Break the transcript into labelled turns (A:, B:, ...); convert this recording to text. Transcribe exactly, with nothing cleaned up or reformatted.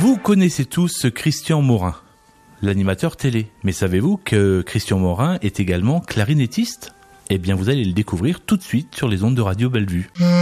A: Vous connaissez tous Christian Morin, l'animateur télé. Mais savez-vous que Christian Morin est également clarinettiste ? Eh bien, vous allez le découvrir tout de suite sur les ondes de Radio Bellevue.